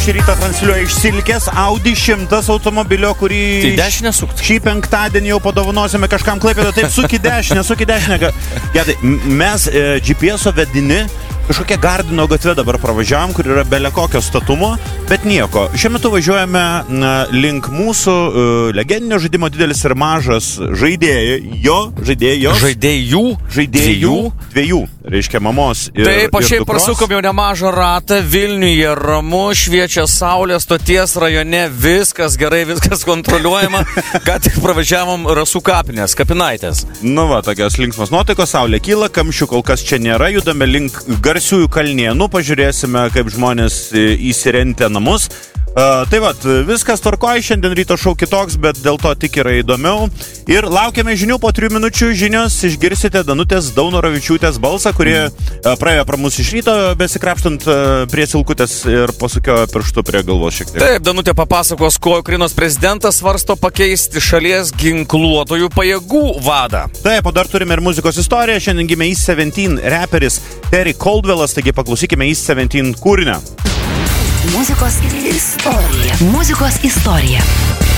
šį rytą transliuoja iš Silkės Audi 100 automobilio, kurį Tai dešinę sukti. šį penktadienį jau padovanosime kažkam Klaipėdoje. Taip, suki dešinę. Gedai, mes GPS-o vedini kažkokia Gardino gatve dabar pravažiavam, kur yra bele kokio statumo, bet nieko. Šiuo metu važiuojame link mūsų legendinio žaidimo Didelis ir mažas žaidėjų, dviejų, reiškia mamos ir Taip, aš šiaip dukros. prasukom jau nemažą ratą, Vilniuje ramu, šviečia saulė, stoties rajone, viskas gerai, viskas kontroliuojama, ką tik pravažiavom Rasų kapinės, kapinaitės. Nu va, tokios linksmos nuotaikos, saulė kyla, kamščių kol kas čia nėra, judame link garsiųjų kalnėnų, pažiūrėsime, kaip žmonės įsirentė namus. Tai va, viskas tvarkoja, šiandien ryto šou kitoks, bet dėl to tik yra įdomiau. Ir laukiame žinių, po 3 minučių žinios išgirsite Danutės Daunoravičiūtės balsą, kurie praėjo pro mus iš ryto, besikrapštant prie silkutės ir pasukiojo pirštu prie galvos šiek tiek. Taip, Danutė papasakos, ko Ukrainos prezidentas svarsto pakeisti šalies ginkluotojų pajėgų vadą. Taip, o dar turime ir muzikos istoriją. Šiandien gimė East 17 reperis Terry Caldwellas, taigi paklausykime East 17 kūrinio. Muzikos istorija.